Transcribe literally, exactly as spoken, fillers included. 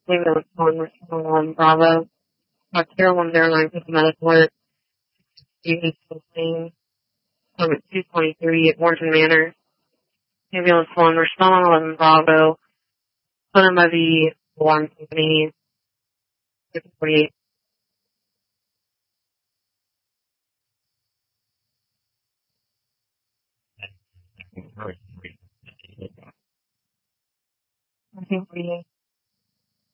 Ambulance one, one Bravo. Uh, Tier one zero nine for the medical alert. Unit sixteen. Um, at two twenty-three at Warrenton Manor. Ambulance one, respond on eleven Bravo. Put him by the alarm company. six forty-eight. nineteen forty-eight.